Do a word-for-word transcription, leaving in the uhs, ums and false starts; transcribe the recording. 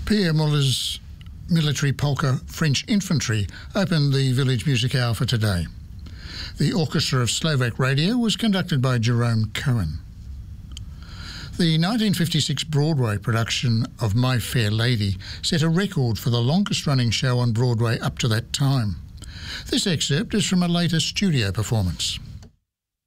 Pierre Muller's military polka French Infantry opened the Village Music Hour for today. The Orchestra of Slovak Radio was conducted by Jerome Cohen. The nineteen fifty-six Broadway production of My Fair Lady set a record for the longest-running show on Broadway up to that time. This excerpt is from a later studio performance.